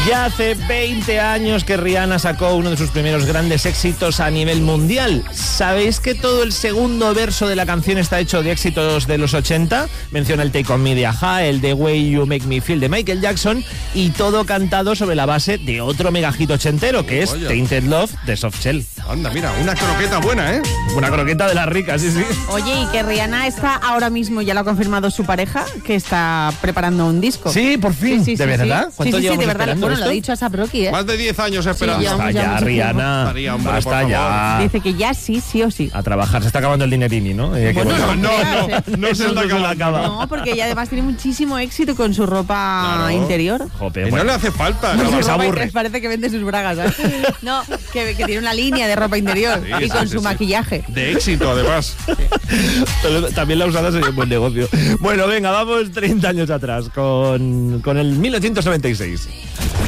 Ya hace 20 años que Rihanna sacó uno de sus primeros grandes éxitos a nivel mundial. ¿Sabéis que todo el segundo verso de la canción está hecho de éxitos de los 80? Menciona el Take On Me de A.H.A., el The Way You Make Me Feel de Michael Jackson, y todo cantado sobre la base de otro megahit ochentero, que es Tainted Love de Softshell. Anda, mira, una croqueta buena, ¿eh? Una croqueta de las ricas, sí, sí. Oye, y que Rihanna está ahora mismo, ya lo ha confirmado su pareja, que está preparando un disco. Sí, por fin. Sí, ¿De verdad? ¿Cuánto llevamos de verdad. esperando Bueno, esto? lo ha dicho a Rocky, ¿eh? Más de 10 años esperando. Sí, Basta ya, Rihanna. María, hombre, Basta por ya. Dice que ya sí o sí. A trabajar, se está acabando el dinerini, ¿no? Bueno, No se le acaba. No, porque ella además tiene muchísimo éxito con su ropa Claro. interior. Jope, Y no bueno. le hace falta. No, ¿no? se Ropa aburre. interior, parece que vende sus bragas, ¿sabes? No, que tiene una línea de ropa interior Sí, y con sí, su sí. maquillaje. De éxito, además. Pero también la usada sería un buen negocio. Bueno, venga, vamos 30 años atrás con el 1996.